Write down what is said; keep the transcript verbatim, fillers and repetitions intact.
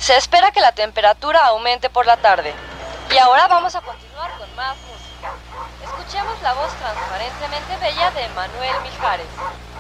Se espera que la temperatura aumente por la tarde. Y ahora vamos a continuar con más música. Escuchemos la voz transparentemente bella de Manuel Mijares.